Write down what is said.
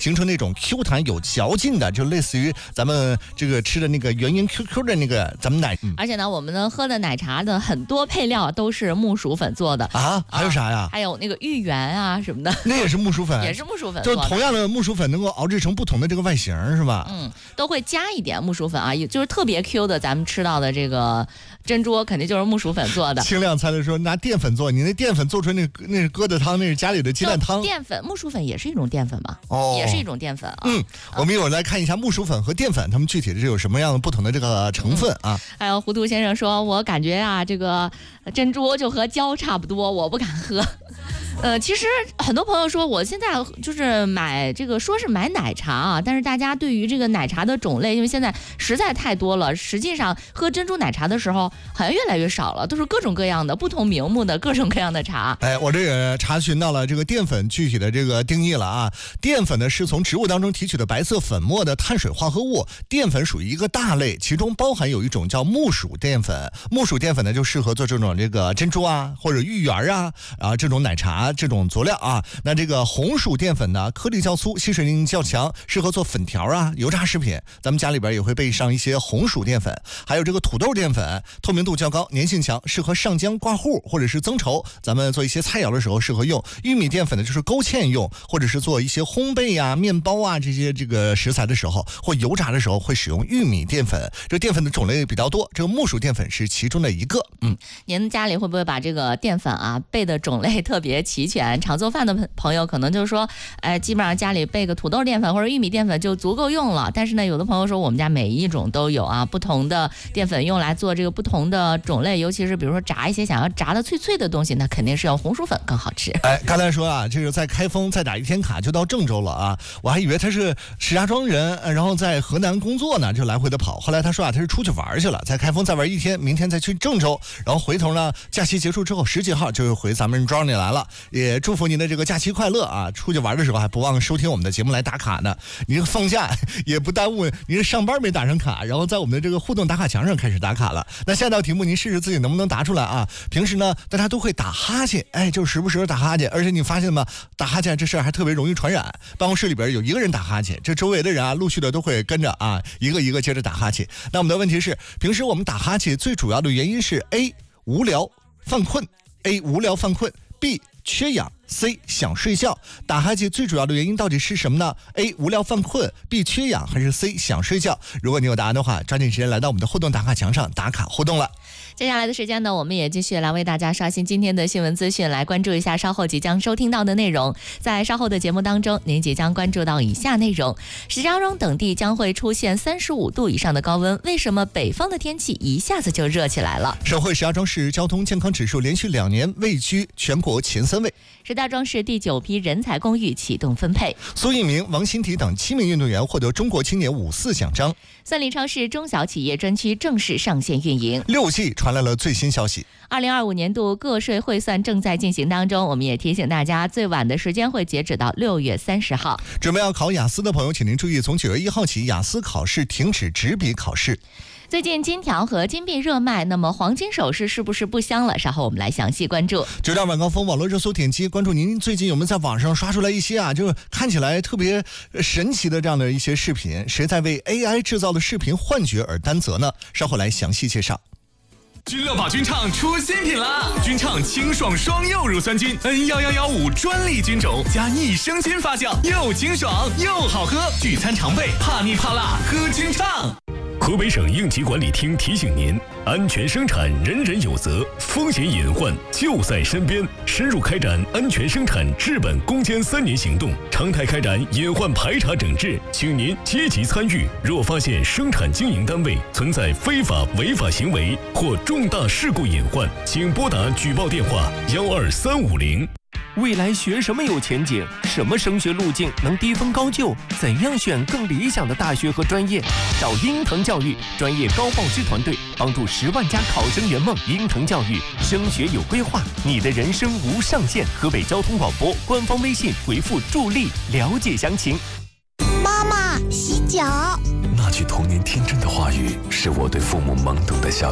形成那种 Q 弹有嚼劲的，就类似于咱们这个吃的那个圆圆 QQ 的那个咱们奶。 而且呢，我们呢喝的奶茶的很多配料都是木薯粉做的啊，还有啥呀？ 还有那个芋圆啊什么的， 那也是木薯粉， 也是木薯粉做的， 就是同样的木薯粉能够熬制成不同的这个外形，是吧？ 都会加一点木薯粉啊，就是特别 Q 的，咱们吃到的这个珍珠肯定就是木薯粉做的。 清亮猜的说拿淀粉做，你那淀粉做出来那是疙瘩汤，那是家里的鸡蛋汤。 淀粉木薯粉也是一种淀粉嘛？也是一种淀粉啊。 我们一会儿来看一下木薯粉和淀粉，它们具体的是有什么样的不同的这个成分啊？ 还有糊涂先生说，我感觉啊，这个珍珠就和胶差不多，我不敢喝。其实很多朋友说，我现在就是买这个，说是买奶茶啊，但是大家对于这个奶茶的种类，因为现在实在太多了，实际上喝珍珠奶茶的时候好像越来越少了，都是各种各样的不同名目的各种各样的茶。 我这也查询到了这个淀粉具体的这个定义了啊。淀粉呢是从植物当中提取的白色粉末的碳水化合物，淀粉属于一个大类，其中包含有一种叫木薯淀粉。木薯淀粉呢就适合做这种这个珍珠啊或者芋圆啊这种奶茶这种佐料啊。那这个红薯淀粉呢颗粒较粗，吸水性较强，适合做粉条啊油炸食品。咱们家里边也会备上一些红薯淀粉。还有这个土豆淀粉，透明度较高，粘性强，适合上浆挂糊或者是增稠，咱们做一些菜肴的时候适合用。玉米淀粉呢就是勾芡用，或者是做一些烘焙啊面包啊这些这个食材的时候，或油炸的时候会使用玉米淀粉。这淀粉的种类比较多，这个木薯淀粉是其中的一个。 您家里会不会把这个淀粉啊备的种类特别齐全？常做饭的朋友可能就是说，基本上家里备个土豆淀粉或者玉米淀粉就足够用了。但是呢，有的朋友说我们家每一种都有啊，不同的淀粉用来做这个不同的种类，尤其是比如说炸一些想要炸的脆脆的东西，那肯定是用红薯粉更好吃。 刚才说啊，这个在开封再打1天卡就到郑州了啊，我还以为他是石家庄人，然后在河南工作呢，就来回的跑。后来他说啊，他是出去玩去了，在开封再玩1天，明天再去郑州，然后回头呢，假期结束之后10几号就回咱们庄里来了。也祝福您的这个假期快乐啊！出去玩的时候还不忘收听我们的节目来打卡呢。你放假也不耽误您上班没打上卡，然后在我们的这个互动打卡墙上开始打卡了。那下道题目您试试自己能不能答出来啊？平时呢大家都会打哈欠，就时不时打哈欠，而且你发现吗？打哈欠这事儿还特别容易传染。办公室里边有一个人打哈欠，这周围的人啊陆续的都会跟着啊一个一个接着打哈欠。那我们的问题是，平时我们打哈欠最主要的原因是 A 无聊犯困 ，A 无聊犯困 ，B 缺氧 ，C 想睡觉。打哈欠最主要的原因到底是什么呢？ A 无聊犯困 ，B 缺氧，还是 C 想睡觉？如果你有答案的话，抓紧时间来到我们的互动打卡墙上打卡互动了。 接下来的时间呢，我们也继续来为大家刷新今天的新闻资讯，来关注一下稍后即将收听到的内容。在稍后的节目当中，您即将关注到以下内容：石家庄等地将会出现35度以上的高温，为什么北方的天气一下子就热起来了？ 省会石家庄市交通健康指数连续2年位居全国前3位。 石家庄市第9批人才公寓启动分配。 苏翊鸣、王新体等7名运动员获得中国青年54奖章。 三里超市中小企业专区正式上线运营。 6G 传来了最新消息。 2025年度个税汇算正在进行当中，我们也提醒大家，最晚的时间会截止到6月30号。 准备要考雅思的朋友，请您注意，从9月1号起，雅思考试停止纸笔考试。 最近金条和金币热卖，那么黄金首饰是不是不香了？稍后我们来详细关注。 9点晚高峰网络热搜点击关注，您最近有没有在网上刷出来一些就是看起来特别神奇的这样的一些视频？谁在为 AI 制造的视频幻觉而担责呢？稍后来详细介绍。 君乐宝君唱出新品啦！君唱清爽双柚乳酸菌 N11115专利菌种加益生菌发酵，又清爽又好喝，聚餐常备，怕腻怕辣喝君唱。 河北省应急管理厅提醒您：安全生产，人人有责，风险隐患就在身边。深入开展安全生产治本攻坚3年行动，常态开展隐患排查整治，请您积极参与。若发现生产经营单位存在非法违法行为或重大事故隐患，请拨打举报电话12350。 未来学什么有前景？什么升学路径能低分高就？怎样选更理想的大学和专业？找英腾教育专业高报师团队，帮助10万家考生圆梦。英腾教育升学有规划，你的人生无上限。河北交通广播官方微信回复助力了解详情。 妈妈，洗脚。 那句童年天真的话语，是我对父母懵懂的笑